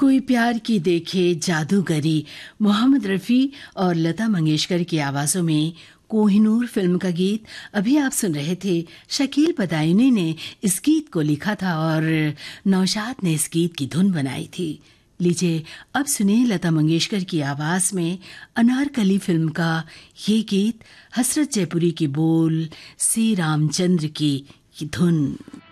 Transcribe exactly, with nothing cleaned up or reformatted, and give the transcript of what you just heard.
कोई प्यार की देखे जादूगरी, मोहम्मद रफ़ी और लता मंगेशकर की आवाज़ों में कोहिनूर फिल्म का गीत अभी आप सुन रहे थे। शकील बदायूनी ने इस गीत को लिखा था और नौशाद ने इस गीत की धुन बनाई थी। लीजिए अब सुनिए लता मंगेशकर की आवाज़ में अनारकली फिल्म का ये गीत, हसरत जयपुरी की बोल, सी रामचंद्र की धुन।